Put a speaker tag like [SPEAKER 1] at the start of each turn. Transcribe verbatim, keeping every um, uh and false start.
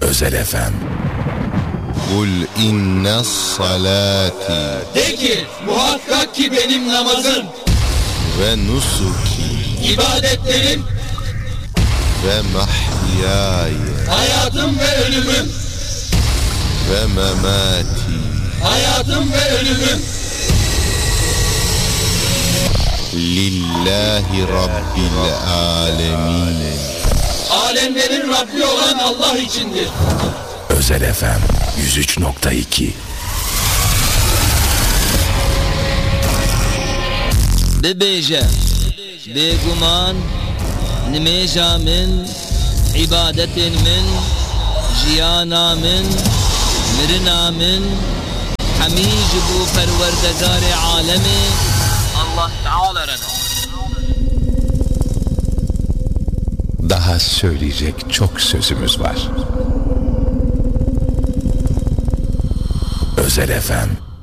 [SPEAKER 1] Özel F M.
[SPEAKER 2] Kul innes salati.
[SPEAKER 3] De ki muhakkak ki benim namazım
[SPEAKER 2] Ve nusuki.
[SPEAKER 3] İbadetlerim
[SPEAKER 2] Ve mahyaya.
[SPEAKER 3] Hayatım ve ölümüm
[SPEAKER 2] Ve memati.
[SPEAKER 3] Hayatım ve ölümüm
[SPEAKER 2] Lillahi Rabbil alemin.
[SPEAKER 3] Alemlerin Rabbi olan Allah içindir.
[SPEAKER 1] Özel F M yüz üç nokta iki.
[SPEAKER 4] Bebêje bêguman nimêja min ibadetên min jiyana min mirina min hemî ji bo perwerdegarê alemê Allah Teala re.
[SPEAKER 1] Daha söyleyecek çok sözümüz var. Özel F M